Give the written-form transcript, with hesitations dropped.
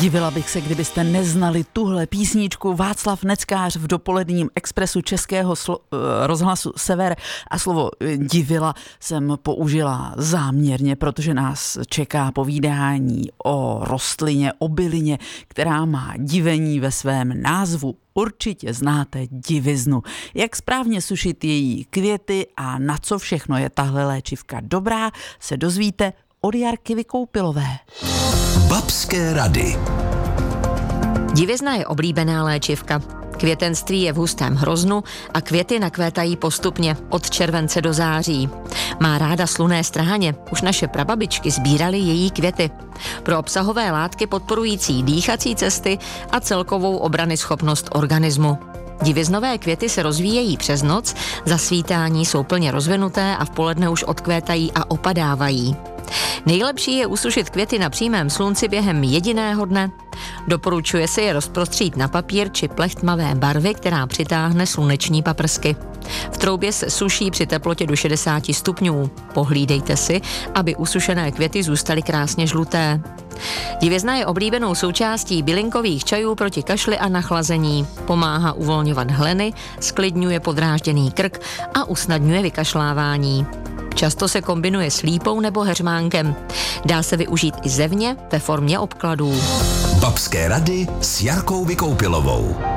Divila bych se, kdybyste neznali tuhle písničku. Václav Neckář v dopoledním expresu Českého rozhlasu Sever. A slovo divila jsem použila záměrně, protože nás čeká povídání o rostlině, o bylině, která má divení ve svém názvu. Určitě znáte diviznu. Jak správně sušit její květy a na co všechno je tahle léčivka dobrá, se dozvíte od Jarky Vykoupilové. Babské rady. Divizna je oblíbená léčivka. Květenství je v hustém hroznu a květy nakvétají postupně od července do září. Má ráda slunné stráně, už naše prababičky sbíraly její květy. Pro obsahové látky podporující dýchací cesty a celkovou obranyschopnost organismu. Diviznové květy se rozvíjejí přes noc, za svítání jsou plně rozvinuté a v poledne už odkvétají a opadávají. Nejlepší je usušit květy na přímém slunci během jediného dne. Doporučuje se je rozprostřít na papír či plecht tmavé barvy, která přitáhne sluneční paprsky. V troubě se suší při teplotě do 60 stupňů. Pohlídejte si, aby usušené květy zůstaly krásně žluté. Divizna je oblíbenou součástí bylinkových čajů proti kašli a nachlazení. Pomáhá uvolňovat hleny, zklidňuje podrážděný krk a usnadňuje vykašlávání. Často se kombinuje s lípou nebo heřmánkem. Dá se využít i zevně ve formě obkladů. Babské rady s Jarkou Vykoupilovou.